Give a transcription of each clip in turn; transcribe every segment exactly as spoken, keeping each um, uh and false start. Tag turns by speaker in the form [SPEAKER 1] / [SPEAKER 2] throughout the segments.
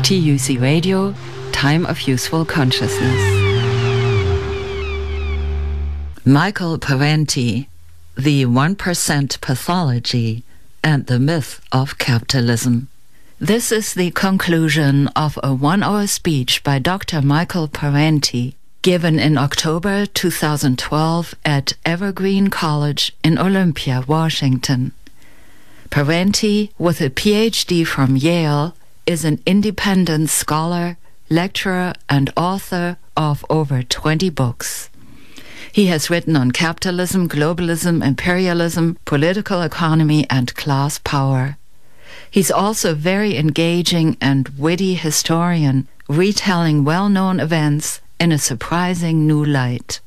[SPEAKER 1] T U C Radio, Time of Useful Consciousness. Michael Parenti, The one percent Pathology and the Myth of Capitalism. This is the conclusion of a one-hour speech by Doctor Michael Parenti, given in October two thousand twelve at Evergreen College in Olympia, Washington. Parenti, with a P H D from Yale, is an independent scholar, lecturer, and author of over twenty books. He has written on capitalism, globalism, imperialism, political economy, and class power. He's also a very engaging and witty historian, retelling well-known events in a surprising new light.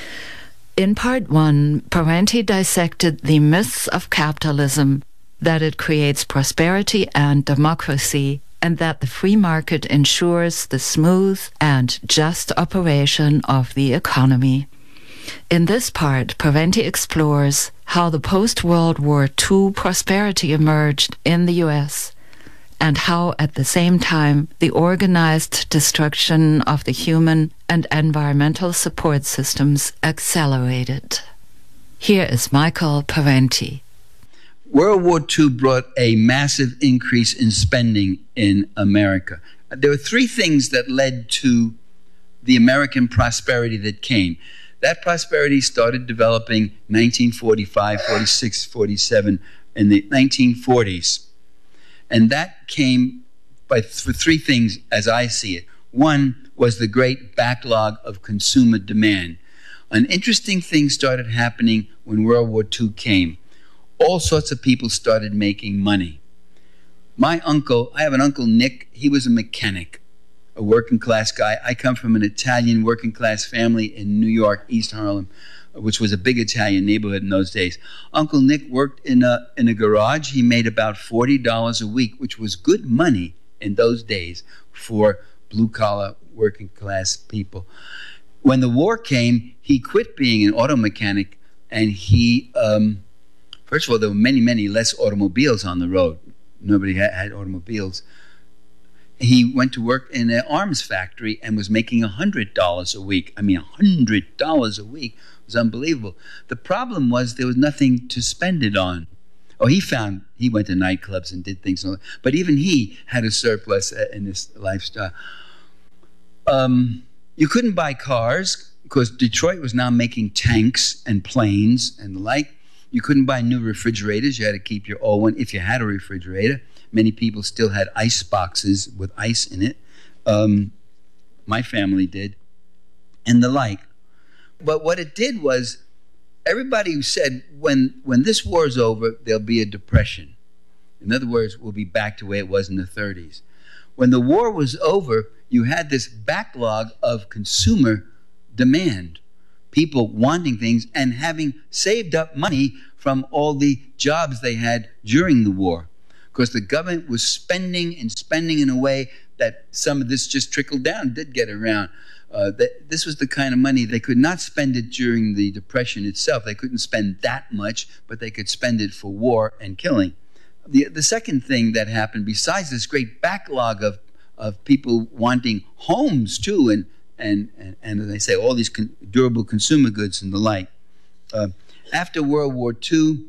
[SPEAKER 1] In part one, Parenti dissected the myths of capitalism, that it creates prosperity and democracy, and that the free market ensures the smooth and just operation of the economy. In this part, Parenti explores how the post-World War Two prosperity emerged in the U S, and how at the same time the organized destruction of the human and environmental support systems accelerated. Here is Michael Parenti.
[SPEAKER 2] World War Two brought a massive increase in spending in America. There were three things that led to the American prosperity that came. That prosperity started developing nineteen forty-five, forty-six, forty-seven, in the nineteen forties. And that came by th- for three things as I see it. One was the great backlog of consumer demand. An interesting thing started happening when World War Two came. All sorts of people started making money. My uncle, I have an uncle, Nick, he was a mechanic, a working class guy. I come from an Italian working class family in New York, East Harlem, which was a big Italian neighborhood in those days. Uncle Nick worked in a, in a garage. He made about forty dollars a week, which was good money in those days for blue-collar working class people. When the war came, he quit being an auto mechanic, and he... Um, First of all, there were many, many less automobiles on the road. Nobody had, had automobiles. He went to work in an arms factory and was making one hundred dollars a week. I mean, one hundred dollars a week was unbelievable. The problem was there was nothing to spend it on. Oh, he found, he went to nightclubs and did things. But even he had a surplus in this lifestyle. Um, you couldn't buy cars because Detroit was now making tanks and planes and the like. You couldn't buy new refrigerators. You had to keep your old one if you had a refrigerator. Many people still had ice boxes with ice in it. Um, my family did, and the like. But what it did was everybody said, when, when this war is over, there'll be a depression. In other words, we'll be back to the way it was in the thirties. When the war was over, you had this backlog of consumer demand. People wanting things and having saved up money from all the jobs they had during the war. Because the government was spending and spending in a way that some of this just trickled down, did get around. Uh, that this was the kind of money they could not spend it during the Depression itself. They couldn't spend that much, but they could spend it for war and killing. The, the second thing that happened, besides this great backlog of, of people wanting homes too, and And, and, and as I say, all these con- durable consumer goods and the like. Uh, after World War Two,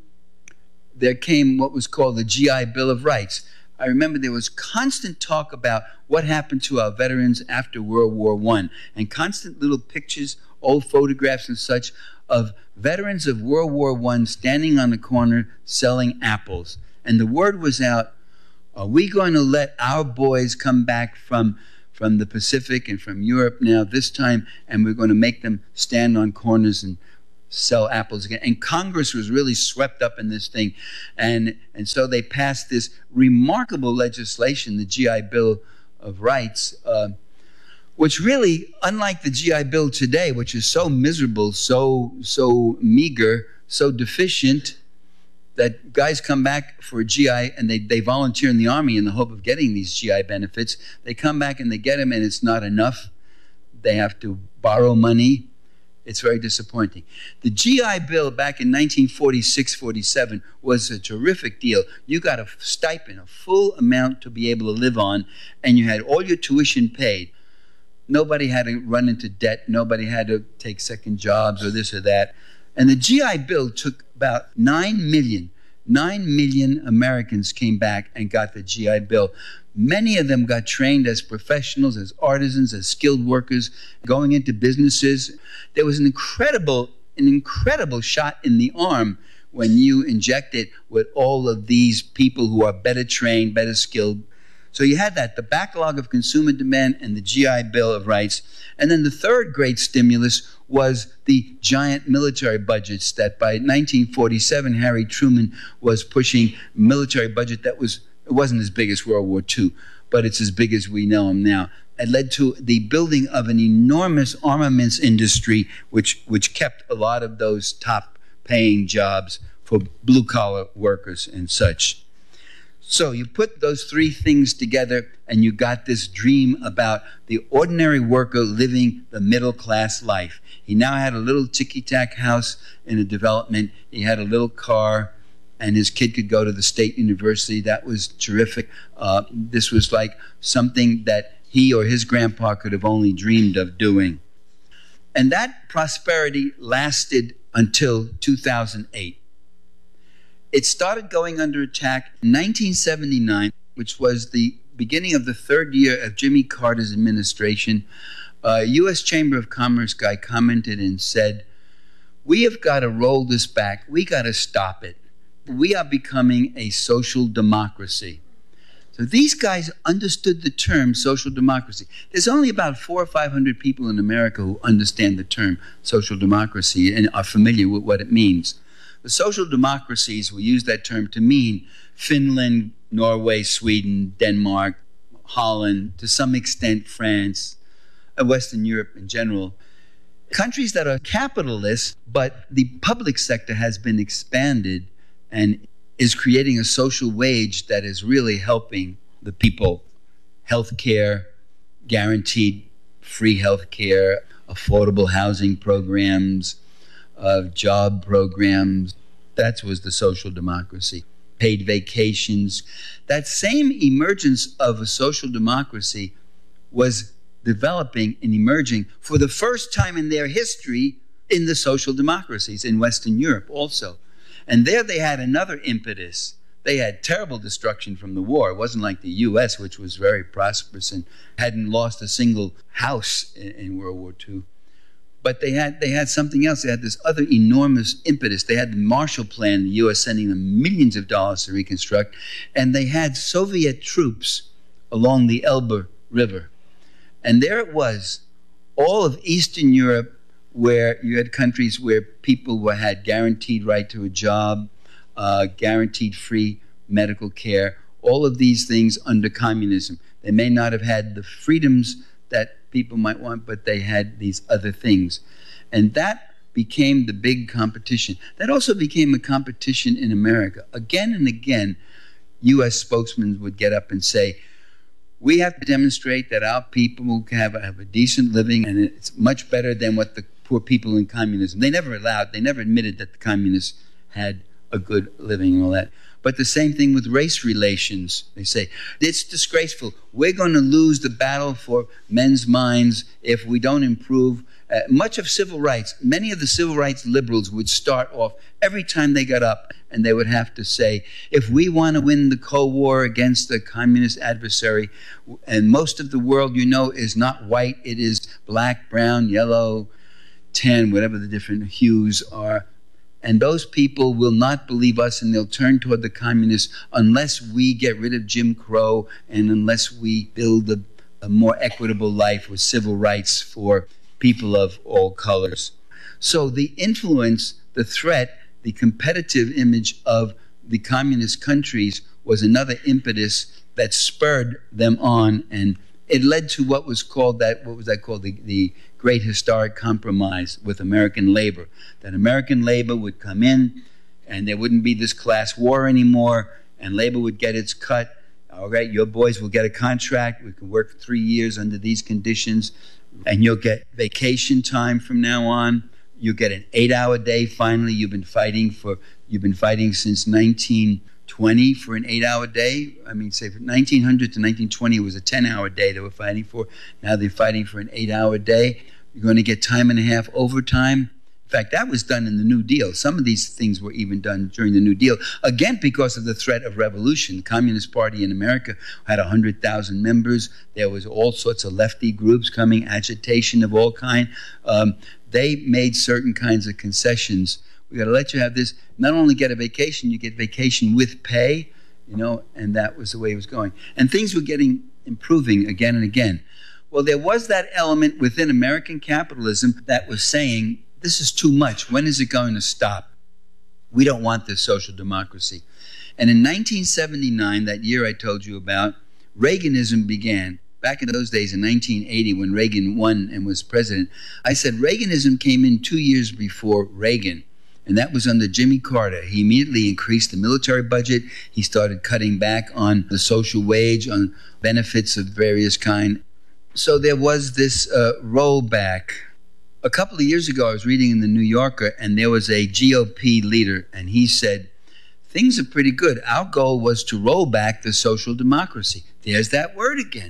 [SPEAKER 2] there came what was called the G I Bill of Rights. I remember there was constant talk about what happened to our veterans after World War One, and constant little pictures, old photographs and such, of veterans of World War One standing on the corner selling apples. And the word was out, are we going to let our boys come back from from the Pacific and from Europe now this time, and we're going to make them stand on corners and sell apples again. And Congress was really swept up in this thing. And, and so they passed this remarkable legislation, the G I Bill of Rights, uh, which really, unlike the G I Bill today, which is so miserable, so, so meager, so deficient, that guys come back for a G I and they, they volunteer in the Army in the hope of getting these G I benefits. They come back and they get them, and it's not enough. They have to borrow money. It's very disappointing. The G I Bill back in nineteen forty-six forty-seven was a terrific deal. You got a stipend, a full amount to be able to live on, and you had all your tuition paid. Nobody had to run into debt. Nobody had to take second jobs or this or that. And the G I Bill took about nine million. Nine million Americans came back and got the G I Bill. Many of them got trained as professionals, as artisans, as skilled workers, going into businesses. There was an incredible, an incredible shot in the arm when you inject it with all of these people who are better trained, better skilled. So you had that, the backlog of consumer demand and the G I Bill of Rights. And then the third great stimulus was the giant military budgets that by nineteen forty-seven, Harry Truman was pushing military budget that was, it wasn't as big as World War Two, but it's as big as we know them now. It led to the building of an enormous armaments industry, which, which kept a lot of those top-paying jobs for blue-collar workers and such. So you put those three things together, and you got this dream about the ordinary worker living the middle-class life. He now had a little ticky-tack house in a development. He had a little car, and his kid could go to the state university. That was terrific. Uh, this was like something that he or his grandpa could have only dreamed of doing. And that prosperity lasted until two thousand eight. It started going under attack in nineteen seventy-nine, which was the beginning of the third year of Jimmy Carter's administration. A U S Chamber of Commerce guy commented and said, "We have got to roll this back. We got to stop it. We are becoming a social democracy." So these guys understood the term social democracy. There's only about four or five hundred people in America who understand the term social democracy and are familiar with what it means. The social democracies will use that term to mean Finland, Norway, Sweden, Denmark, Holland, to some extent France, and Western Europe in general. Countries that are capitalist, but the public sector has been expanded and is creating a social wage that is really helping the people. Health care, guaranteed free health care, affordable housing programs, uh, job programs. That was the social democracy. Paid vacations. That same emergence of a social democracy was developing and emerging for the first time in their history in the social democracies in Western Europe also. And there they had another impetus. They had terrible destruction from the war. It wasn't like the U S, which was very prosperous and hadn't lost a single house in, in World War Two. But they had they had something else. They had this other enormous impetus. They had the Marshall Plan, the U S sending them millions of dollars to reconstruct, and they had Soviet troops along the Elbe River. And there it was, all of Eastern Europe, where you had countries where people were, had guaranteed right to a job, uh, guaranteed free medical care, all of these things under communism. They may not have had the freedoms that people might want, but they had these other things. And that became the big competition. That also became a competition in America. Again and again, U S spokesmen would get up and say, we have to demonstrate that our people will have a, have a decent living, and it's much better than what the poor people in communism. They never allowed, they never admitted that the communists had a good living and all that. But the same thing with race relations. They say, it's disgraceful. We're going to lose the battle for men's minds if we don't improve. Uh, much of civil rights, many of the civil rights liberals would start off every time they got up, and they would have to say, if we want to win the Cold War against the communist adversary, and most of the world, you know, is not white, it is black, brown, yellow, tan, whatever the different hues are. And those people will not believe us, and they'll turn toward the communists unless we get rid of Jim Crow and unless we build a, a more equitable life with civil rights for people of all colors. So the influence, the threat, the competitive image of the communist countries was another impetus that spurred them on, and it led to what was called that, what was that called? The, the Great Historic Compromise with American labor. That American labor would come in, and there wouldn't be this class war anymore, and labor would get its cut. All right, your boys will get a contract. We can work for three years under these conditions, and you'll get vacation time from now on. You get an eight-hour day. Finally, you've been fighting for you've been fighting since nineteen twenty for an eight-hour day. I mean, say from nineteen hundred to nineteen twenty, it was a ten-hour day they were fighting for. Now they're fighting for an eight-hour day. You're going to get time and a half overtime. In fact, that was done in the New Deal. Some of these things were even done during the New Deal, again, because of the threat of revolution. The Communist Party in America had one hundred thousand members. There was all sorts of lefty groups coming, agitation of all kind. Um, they made certain kinds of concessions. We got to let you have this. Not only get a vacation, you get vacation with pay, you know, and that was the way it was going. And things were getting, improving again and again. Well, there was that element within American capitalism that was saying, this is too much. When is it going to stop? We don't want this social democracy. And in nineteen seventy-nine, that year I told you about, Reaganism began. Back in those days, in nineteen eighty, when Reagan won and was president, I said Reaganism came in two years before Reagan. And that was under Jimmy Carter. He immediately increased the military budget. He started cutting back on the social wage, on benefits of various kind. So there was this uh, rollback. A couple of years ago, I was reading in the New Yorker, and there was a G O P leader, and he said, things are pretty good. Our goal was to roll back the social democracy. There's that word again.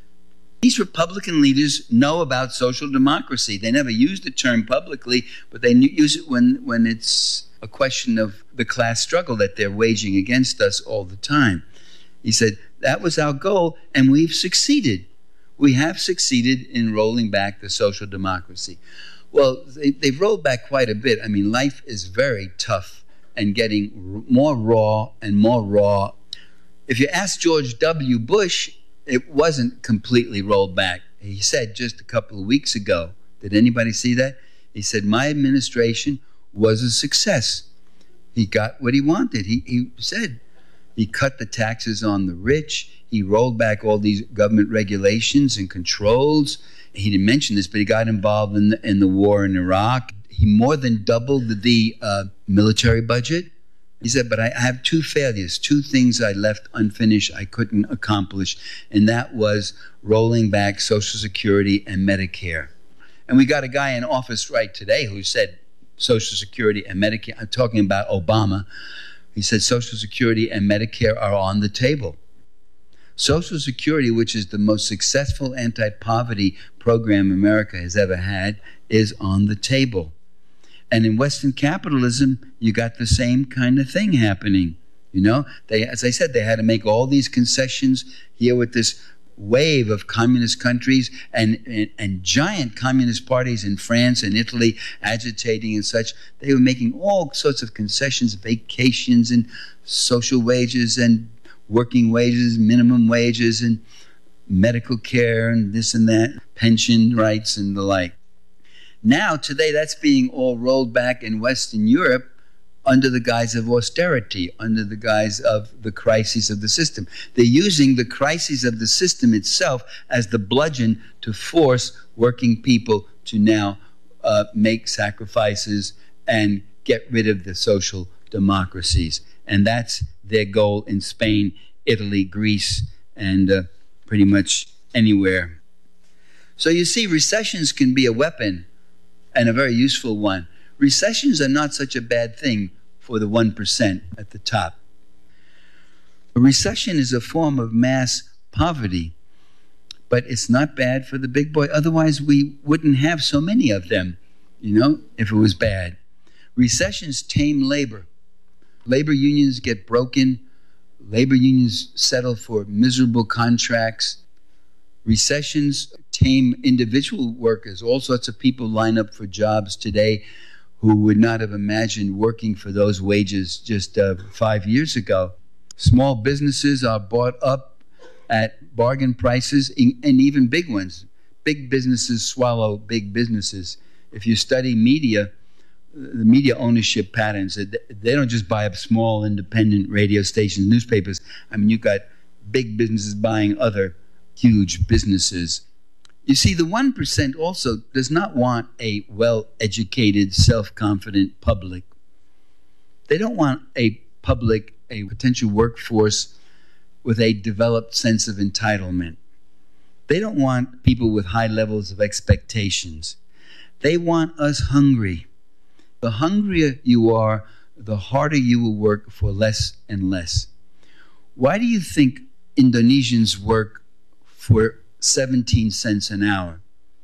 [SPEAKER 2] These Republican leaders know about social democracy. They never use the term publicly, but they use it when, when it's a question of the class struggle that they're waging against us all the time. He said, that was our goal, and we've succeeded. We have succeeded in rolling back the social democracy. Well, they, they've rolled back quite a bit. I mean, life is very tough and getting more raw and more raw. If you ask George W. Bush, it wasn't completely rolled back. He said just a couple of weeks ago, did anybody see that? He said, my administration was a success. He got what he wanted. He, he said he cut the taxes on the rich. He rolled back all these government regulations and controls. He didn't mention this, but he got involved in the, in the war in Iraq. He more than doubled the uh, military budget. He said, but I have two failures, two things I left unfinished, I couldn't accomplish, and that was rolling back Social Security and Medicare. And we got a guy in office right today who said Social Security and Medicare, I'm talking about Obama, he said Social Security and Medicare are on the table. Social Security, which is the most successful anti-poverty program America has ever had, is on the table. And in Western capitalism, you got the same kind of thing happening. You know, they, as I said, they had to make all these concessions here with this wave of communist countries and, and, and giant communist parties in France and Italy agitating and such. They were making all sorts of concessions, vacations and social wages and working wages, minimum wages, and medical care, and this and that, pension rights and the like. Now, today, that's being all rolled back in Western Europe under the guise of austerity, under the guise of the crises of the system. They're using the crises of the system itself as the bludgeon to force working people to now uh, make sacrifices and get rid of the social democracies. And that's their goal in Spain, Italy, Greece, and uh, pretty much anywhere. So you see, recessions can be a weapon, and a very useful one. Recessions are not such a bad thing for the one percent at the top. A recession is a form of mass poverty, but it's not bad for the big boy. Otherwise, we wouldn't have so many of them, you know, if it was bad. Recessions tame labor. Labor unions get broken. Labor unions settle for miserable contracts. Recessions tame individual workers. All sorts of people line up for jobs today who would not have imagined working for those wages just uh, five years ago. Small businesses are bought up at bargain prices, and even big ones. Big businesses swallow big businesses. If you study media, the media ownership patterns, they don't just buy up small independent radio stations, newspapers. I mean, you've got big businesses buying other huge businesses. You see, the one percent also does not want a well-educated, self-confident public. They don't want a public, a potential workforce with a developed sense of entitlement. They don't want people with high levels of expectations. They want us hungry. The hungrier you are, the harder you will work for less and less. Why do you think Indonesians work for seventeen cents an hour?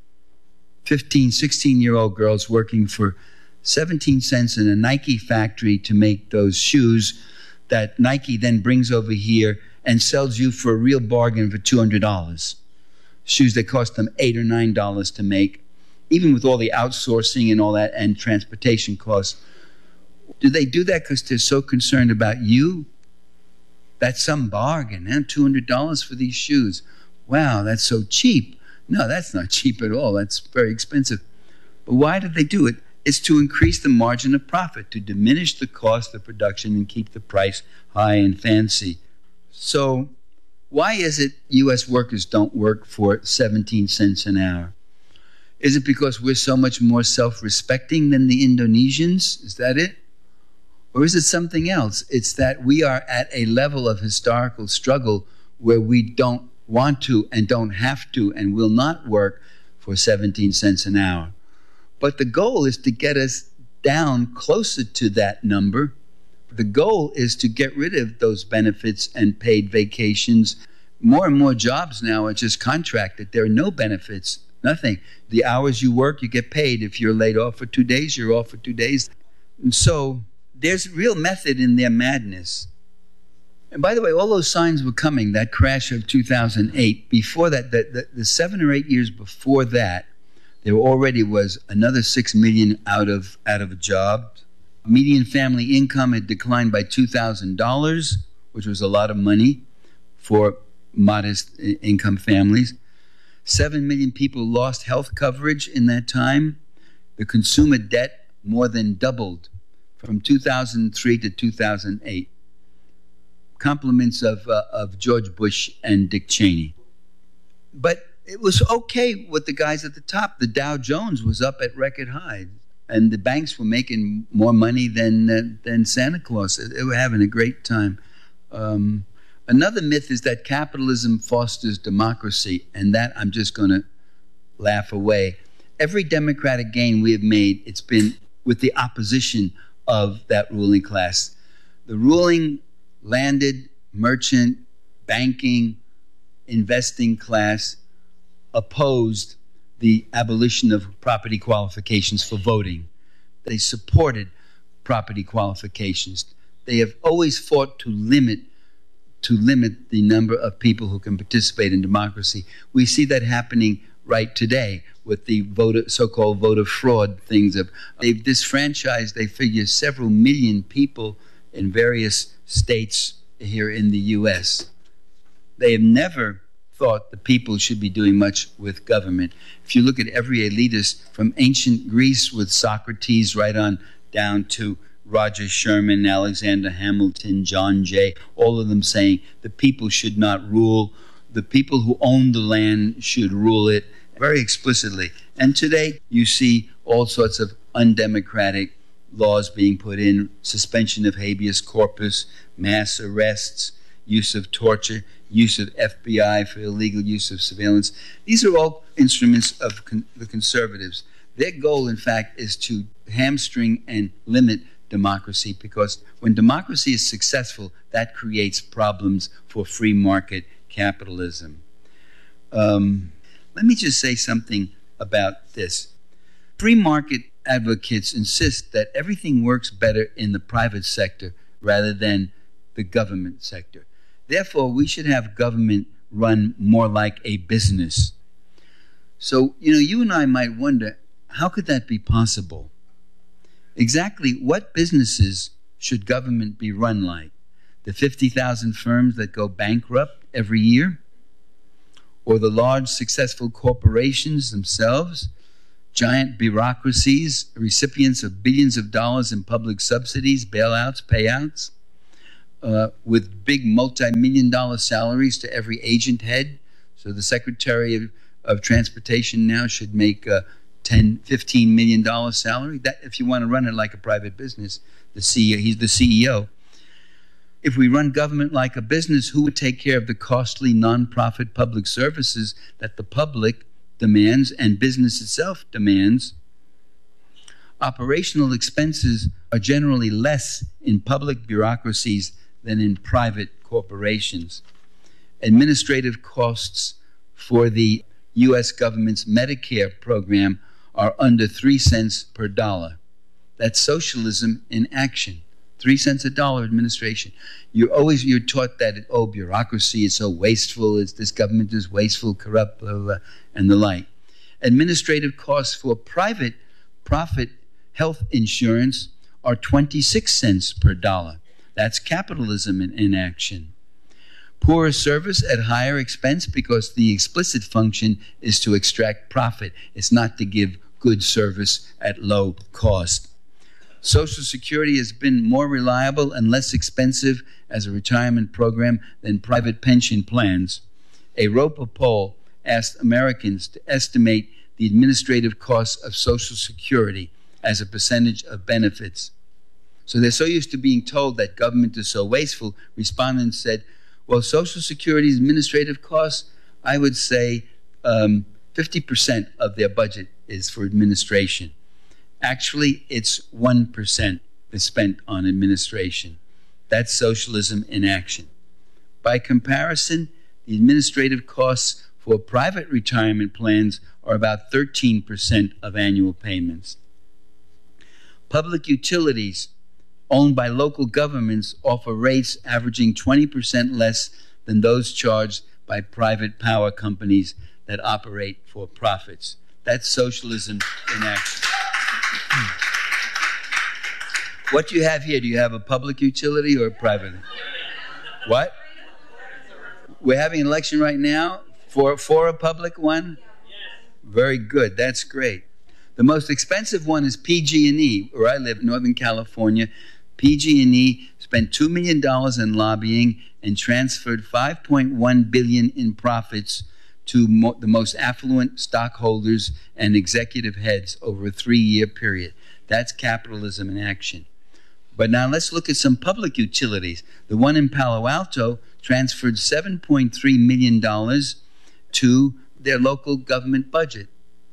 [SPEAKER 2] fifteen, sixteen-year-old girls working for seventeen cents in a Nike factory to make those shoes that Nike then brings over here and sells you for a real bargain for two hundred dollars. Shoes that cost them eight or nine dollars to make, even with all the outsourcing and all that and transportation costs. Do they do that because they're so concerned about you? That's some bargain, huh? two hundred dollars for these shoes. Wow, that's so cheap. No, that's not cheap at all. That's very expensive. But why do they do it? It's to increase the margin of profit, to diminish the cost of production and keep the price high and fancy. So why is it U S workers don't work for seventeen cents an hour? Is it because we're so much more self-respecting than the Indonesians? Is that it? Or is it something else? It's that we are at a level of historical struggle where we don't want to and don't have to and will not work for seventeen cents an hour. But the goal is to get us down closer to that number. The goal is to get rid of those benefits and paid vacations. More and more jobs now are just contracted. There are no benefits, nothing. The hours you work, you get paid. If you're laid off for two days, you're off for two days. And so there's real method in their madness. And by the way, all those signs were coming, that crash of two thousand eight. Before that, the, the, the seven or eight years before that, there already was another six million out of, out of a job. Median family income had declined by two thousand dollars, which was a lot of money for modest income families. seven million people lost health coverage in that time. The consumer debt more than doubled from two thousand three to two thousand eight. Compliments of, uh, of George Bush and Dick Cheney. But it was okay with the guys at the top. The Dow Jones was up at record highs, and the banks were making more money than, uh, than Santa Claus. They were having a great time. Um, another myth is that capitalism fosters democracy, and that I'm just going to laugh away. Every democratic gain we have made, it's been with the opposition of that ruling class. The ruling landed, merchant, banking, investing class opposed the abolition of property qualifications for voting. They supported property qualifications. They have always fought to limit to limit the number of people who can participate in democracy. We see that happening right today with the voter, so-called voter fraud things. Of they've disfranchised, they figure, several million people in various states here in the U S. They have never thought the people should be doing much with government. If you look at every elitist from ancient Greece with Socrates right on down to Roger Sherman, Alexander Hamilton, John Jay, all of them saying the people should not rule. The people who own the land should rule it very explicitly. And today you see all sorts of undemocratic laws being put in, suspension of habeas corpus, mass arrests, use of torture, use of F B I for illegal use of surveillance. These are all instruments of con the conservatives. Their goal, in fact, is to hamstring and limit democracy, because when democracy is successful, that creates problems for free market capitalism. Um, let me just say something about this. Free market advocates insist that everything works better in the private sector rather than the government sector. Therefore, we should have government run more like a business. So, you know, you and I might wonder, how could that be possible? Exactly what businesses should government be run like? The fifty thousand firms that go bankrupt every year? Or the large successful corporations themselves? Giant bureaucracies, recipients of billions of dollars in public subsidies, bailouts, payouts, uh, with big multi-million dollar salaries to every agent head. So the Secretary of, of Transportation now should make a ten, fifteen million dollar salary. That, if you want to run it like a private business, the C E O, he's the C E O. If we run government like a business, who would take care of the costly non-profit public services that the public demands and business itself demands? Operational expenses are generally less in public bureaucracies than in private corporations. Administrative costs for the U S government's Medicare program are under three cents per dollar. That's socialism in action. Three cents a dollar administration. You're always you're taught that oh, bureaucracy is so wasteful. It's, this government is wasteful, corrupt, blah, blah, blah, and the like. Administrative costs for private profit health insurance are twenty-six cents per dollar. That's capitalism in, in action. Poorer service at higher expense because the explicit function is to extract profit. It's not to give good service at low cost. Social Security has been more reliable and less expensive as a retirement program than private pension plans. A Roper poll asked Americans to estimate the administrative costs of Social Security as a percentage of benefits. So they're so used to being told that government is so wasteful, respondents said, well, Social Security's administrative costs, I would say um, fifty percent of their budget is for administration. Actually, it's one percent is spent on administration. That's socialism in action. By comparison, the administrative costs for private retirement plans are about thirteen percent of annual payments. Public utilities owned by local governments offer rates averaging twenty percent less than those charged by private power companies that operate for profits. That's socialism in action. What do you have here? Do you have a public utility or a private? What? We're having an election right now for, for a public one? Very good. That's great. The most expensive one is P G and E, where I live, Northern California. P G and E spent two million dollars in lobbying and transferred five point one billion dollars in profits to mo the most affluent stockholders and executive heads over a three-year period. That's capitalism in action. But now let's look at some public utilities. The one in Palo Alto transferred seven point three million dollars to their local government budget.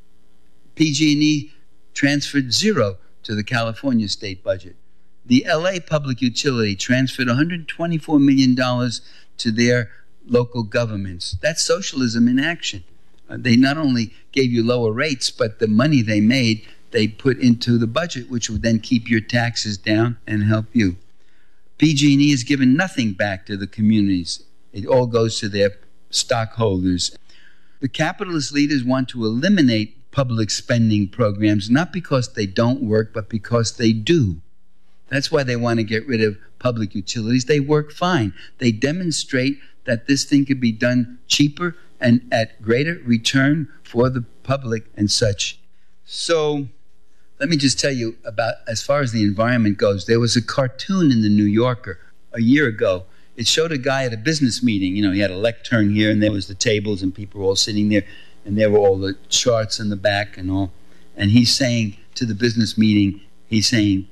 [SPEAKER 2] P G and E transferred zero to the California state budget. The L A public utility transferred one hundred twenty-four million dollars to their local governments. That's socialism in action. Uh, they not only gave you lower rates, but the money they made, they put into the budget, which would then keep your taxes down and help you. P G and E has given nothing back to the communities. It all goes to their stockholders. The capitalist leaders want to eliminate public spending programs, not because they don't work, but because they do. That's why they want to get rid of public utilities. They work fine. They demonstrate that this thing could be done cheaper and at greater return for the public and such. So let me just tell you about, as far as the environment goes, there was a cartoon in the New Yorker a year ago. It showed a guy at a business meeting. You know, he had a lectern here, and there was the tables, and people were all sitting there, and there were all the charts in the back and all. And he's saying to the business meeting, he's saying,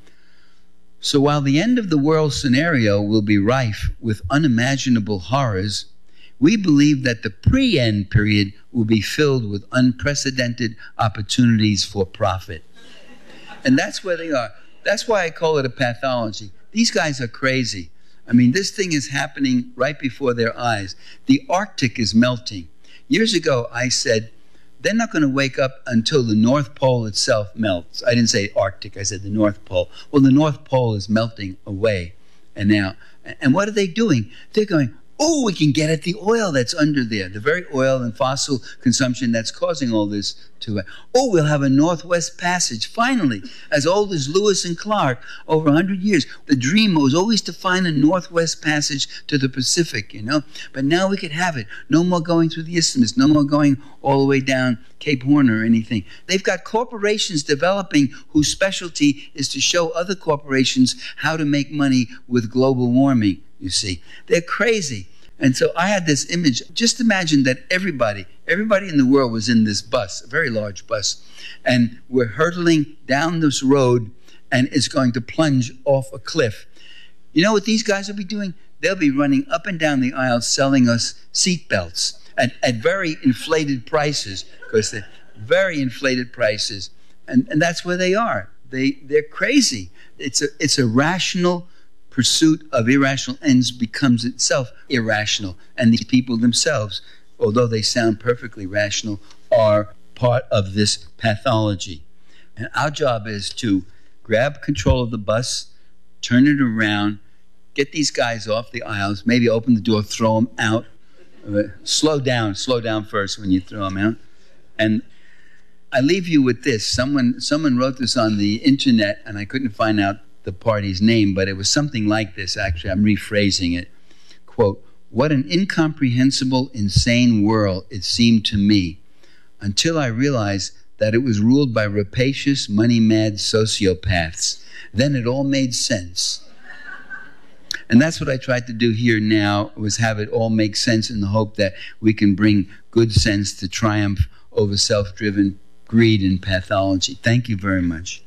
[SPEAKER 2] so while the end of the world scenario will be rife with unimaginable horrors, we believe that the pre-end period will be filled with unprecedented opportunities for profit. And that's where they are. That's why I call it a pathology. These guys are crazy. I mean, this thing is happening right before their eyes. The Arctic is melting. Years ago, I said, they're not going to wake up until the North Pole itself melts. I didn't say Arctic, I said the North Pole. Well, the North Pole is melting away. And now, and what are they doing? They're going, oh, we can get at the oil that's under there, the very oil and fossil consumption that's causing all this to it. Oh, we'll have a Northwest Passage, finally, as old as Lewis and Clark, over one hundred years. The dream was always to find a Northwest Passage to the Pacific, you know. But now we could have it. No more going through the Isthmus, no more going all the way down Cape Horn or anything. They've got corporations developing whose specialty is to show other corporations how to make money with global warming, you see. They're crazy. And so I had this image. Just imagine that everybody, everybody in the world was in this bus, a very large bus, and we're hurtling down this road, and it's going to plunge off a cliff. You know what these guys will be doing? They'll be running up and down the aisle selling us seat belts at, at very inflated prices, because they're very inflated prices. And, and that's where they are. they, they're crazy. It's a, it's a rational pursuit of irrational ends becomes itself irrational. And these people themselves, although they sound perfectly rational, are part of this pathology. And our job is to grab control of the bus, turn it around, get these guys off the aisles, maybe open the door, throw them out. Uh, slow down, slow down first when you throw them out. And I leave you with this. Someone, someone wrote this on the internet, and I couldn't find out the party's name, but it was something like this, actually. I'm rephrasing it. Quote, "What an incomprehensible, insane world it seemed to me until I realized that it was ruled by rapacious, money-mad sociopaths. Then it all made sense." And that's what I tried to do here now, was have it all make sense in the hope that we can bring good sense to triumph over self-driven greed and pathology. Thank you very much.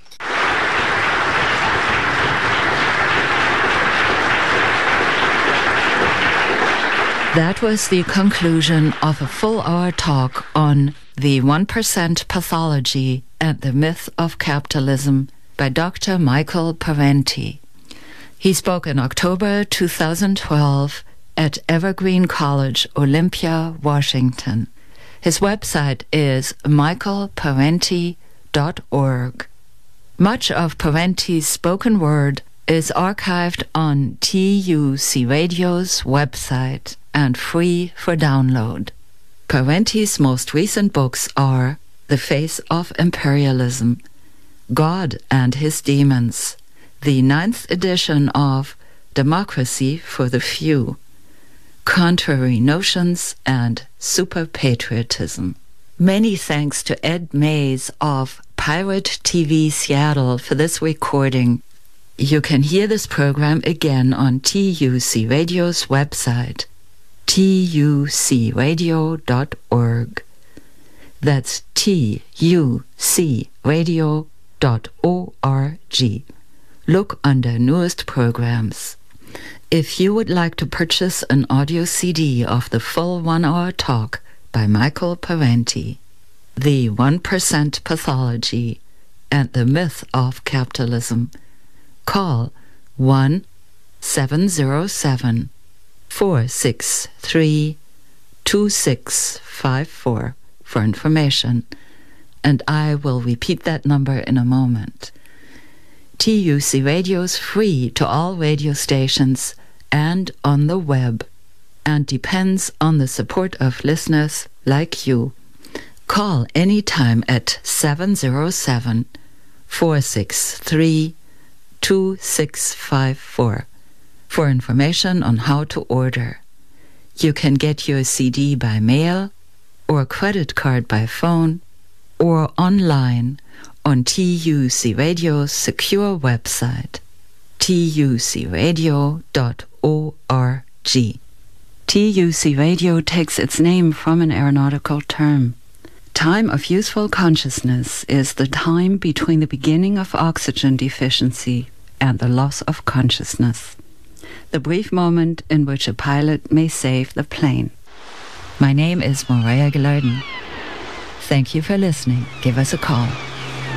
[SPEAKER 1] That was the conclusion of a full-hour talk on the one percent pathology and the myth of capitalism by Doctor Michael Parenti. He spoke in October two thousand twelve at Evergreen College, Olympia, Washington. His website is michael parenti dot org. Much of Parenti's spoken word is archived on T U C Radio's website and free for download. Parenti's most recent books are The Face of Imperialism, God and His Demons, the ninth edition of Democracy for the Few, Contrary Notions, and Super Patriotism. Many thanks to Ed Mays of Pirate T V Seattle for this recording. You can hear this program again on T U C Radio's website, T U C radio dot org. That's T U C radio dot org. Look under Newest Programs. If you would like to purchase an audio C D of the full one-hour talk by Michael Parenti, The one percent Pathology and the Myth of Capitalism, call one seven zero seven, four six three, two six five four for information, and I will repeat that number in a moment. T U C Radio is free to all radio stations and on the web, and depends on the support of listeners like you. Call anytime at seven zero seven, four six three, two six five four for information on how to order. You can get your C D by mail or credit card by phone or online on T U C Radio's secure website, T U C radio dot org. T U C Radio takes its name from an aeronautical term. Time of useful consciousness is the time between the beginning of oxygen deficiency and the loss of consciousness, the brief moment in which a pilot may save the plane. My name is Maria Gilardin. Thank you for listening. Give us a call.